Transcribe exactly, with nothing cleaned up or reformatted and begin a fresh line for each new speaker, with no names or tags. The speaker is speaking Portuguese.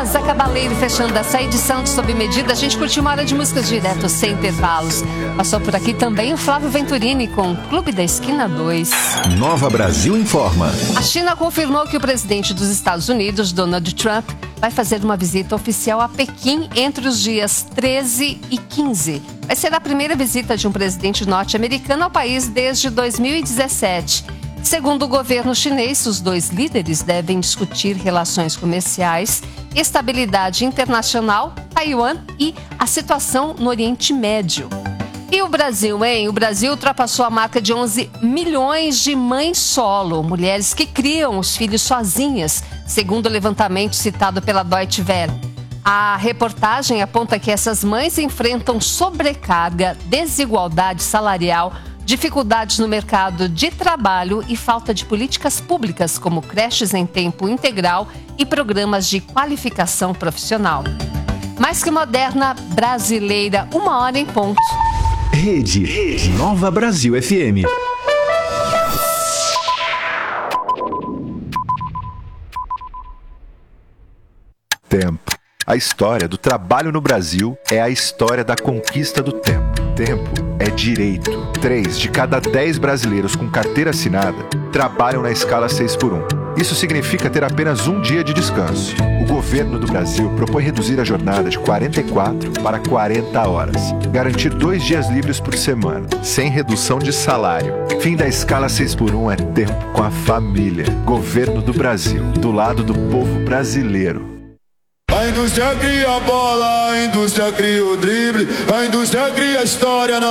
César Cabaleiro fechando essa edição de Sob Medida. A gente curtiu uma hora de músicas direto, sem intervalos. Passou por aqui também o Flávio Venturini com Clube da Esquina dois.
Nova Brasil Informa.
A China confirmou que o presidente dos Estados Unidos, Donald Trump, vai fazer uma visita oficial a Pequim entre os dias treze e quinze. Vai ser a primeira visita de um presidente norte-americano ao país desde dois mil e dezessete. Segundo o governo chinês, os dois líderes devem discutir relações comerciais, estabilidade internacional, Taiwan e a situação no Oriente Médio. E o Brasil, hein? O Brasil ultrapassou a marca de onze milhões de mães solo, mulheres que criam os filhos sozinhas, segundo o levantamento citado pela Deutsche Welle. A reportagem aponta que essas mães enfrentam sobrecarga, desigualdade salarial, dificuldades no mercado de trabalho e falta de políticas públicas como creches em tempo integral e programas de qualificação profissional. Mais que moderna, brasileira, uma hora em ponto.
Rede, Rede Nova Brasil F M.
Tempo. A história do trabalho no Brasil é a história da conquista do tempo. Tempo é direito. Três de cada dez brasileiros com carteira assinada trabalham na escala seis por um. Isso significa ter apenas um dia de descanso. O governo do Brasil propõe reduzir a jornada de quarenta e quatro para quarenta horas. Garantir dois dias livres por semana, sem redução de salário. Fim da escala seis por um é tempo com a família. Governo do Brasil, do lado do povo brasileiro.
A indústria cria a bola, a indústria cria o drible, a indústria cria a história.